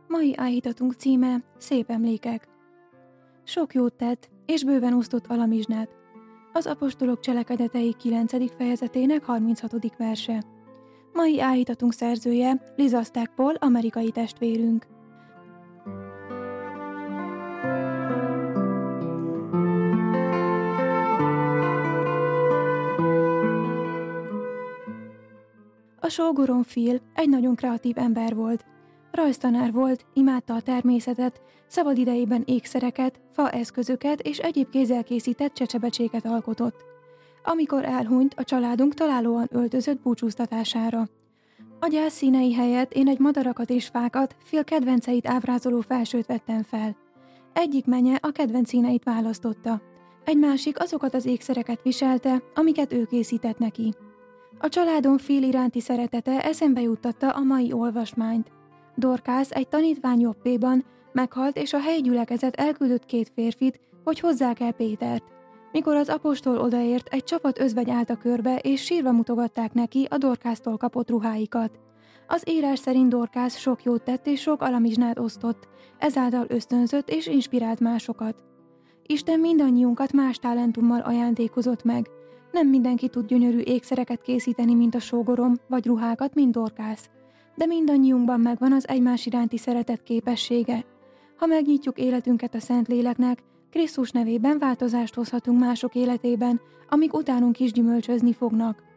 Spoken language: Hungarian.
Mai áhítatunk címe Szép emlékek. Sok jót tett, és bőven osztott alamizsnát. Az apostolok cselekedetei 9. fejezetének 36. verse. Mai áhítatunk szerzője Liza Stackpole, amerikai testvérünk. A sógorom Phil egy nagyon kreatív ember volt. Rajztanár volt, imádta a természetet, szabadidejében ékszereket, faeszközöket és egyéb kézzel készített csecsebecséket alkotott. Amikor elhunyt, a családunk találóan öltözött búcsúztatására. A gyász színei helyett én egy madarakat és fákat, Phil kedvenceit ábrázoló felsőt vettem fel. Egyik menye a kedvenc színeit választotta, egy másik azokat az ékszereket viselte, amiket ő készített neki. A családom Phil iránti szeretete eszembe juttatta a mai olvasmányt. Dorkász egy tanítvány jobbéban meghalt, és a helyi gyülekezet elküldött 2 férfit, hogy hozzák el Pétert. Mikor az apostol odaért, egy csapat özvegy állt a körbe, és sírva mutogatták neki a Dorkásztól kapott ruháikat. Az írás szerint Dorkász sok jót tett és sok alamizsnát osztott, ezáltal ösztönzött és inspirált másokat. Isten mindannyiunkat más talentummal ajándékozott meg. Nem mindenki tud gyönyörű ékszereket készíteni, mint a sógorom, vagy ruhákat, mint Dorkász. De mindannyiunkban megvan az egymás iránti szeretet képessége. Ha megnyitjuk életünket a Szentléleknek, Krisztus nevében változást hozhatunk mások életében, amik utánunk is gyümölcsözni fognak.